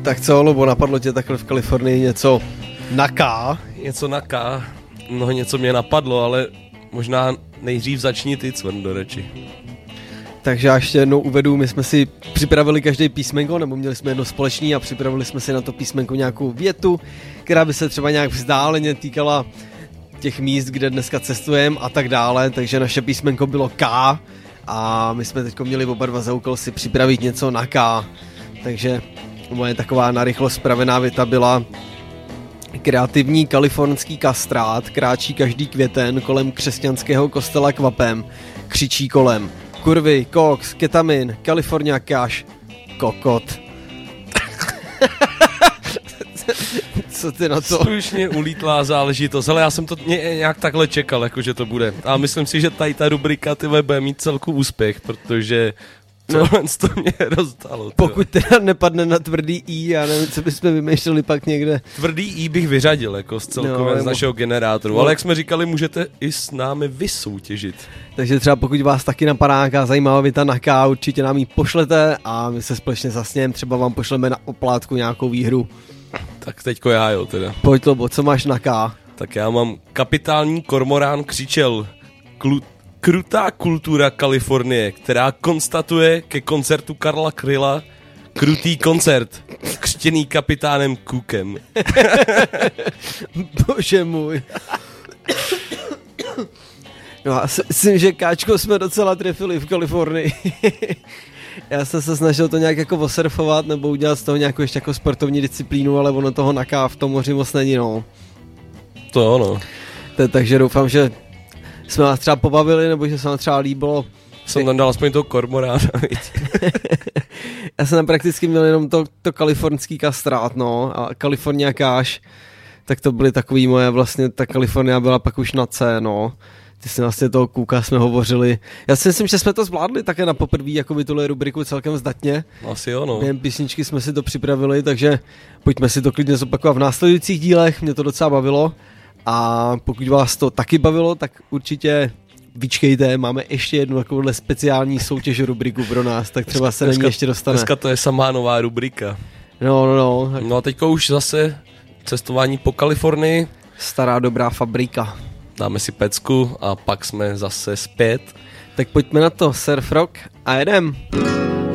Tak co, Lobo, napadlo tě takhle v Kalifornii něco na K? Něco na K, no něco mě napadlo, ale možná nejdřív začni ty, cvrndoreči. Takže já ještě jednou uvedu, my jsme si připravili každý písmenko, nebo měli jsme jedno společný a připravili jsme si na to písmenko nějakou větu, která by se třeba nějak vzdáleně týkala těch míst, kde dneska cestujeme a tak dále, takže naše písmenko bylo K a my jsme teď měli oba dva za úkol si připravit něco na K, takže moje taková narychlo spravená věta byla: kreativní kalifornský kastrát kráčí každý květen kolem křesťanského kostela kvapem, křičí kolem: kurvy, koks, ketamin, California cash, kokot. Co ty na to? Slušně ulítlá záležitost, ale já jsem to nějak takhle čekal, jako že to bude. A myslím si, že tady ta rubrika bude mít celku úspěch, protože tohle to mě rozdalo. Pokud teda nepadne na tvrdý I, já nevím, co bychom vymýšleli pak někde. Tvrdý I bych vyřadil jako z celkově z našeho generátoru, ale jak jsme říkali, můžete i s námi vysoutěžit. Takže třeba pokud vás taky napadá nějaká zajímavá věta na K, určitě nám ji pošlete a my se společně zasněm, třeba vám pošleme na oplátku nějakou výhru. Tak teďko já jo teda. Pojď, Lobo, co máš na K? Tak já mám: kapitální kormorán křičel: krutá kultura Kalifornie, která konstatuje ke koncertu Karla Kryla krutý koncert, křtěný kapitánem Cookem. Bože můj. No já si myslím, že Káčko jsme docela trefili v Kalifornii. Já jsem se snažil to nějak jako osurfovat nebo udělat z toho nějakou ještě jako sportovní disciplínu, ale ono toho na K v tom moři moc není, no. To ono. Takže doufám, že jsme vás třeba pobavili, nebo že se vám třeba líbilo. Jsem tam dal aspoň toho kormorána, Já jsem tam prakticky měl jenom to kalifornský kastrát, no, a California cash, tak to byly takový moje, vlastně ta Kalifornia byla pak už na C, no. Ty si vlastně toho Kůka jsme hovořili. Já si myslím, že jsme to zvládli také na poprvé, jako by tuhle rubriku celkem zdatně. Asi jo, no. Během písničky jsme si to připravili, takže pojďme si to klidně zopakovat v následujících dílech, mě to docela bavilo. A pokud vás to taky bavilo, tak určitě vyčkejte, máme ještě jednu takovouhle speciální soutěž rubriku pro nás, tak třeba se na ní ještě dostane. Dneska to je samá nová rubrika. No. No a teďko už zase cestování po Kalifornii. Stará dobrá fabrika. Dáme si pecku a pak jsme zase zpět. Tak pojďme na to, surf rock a jedem.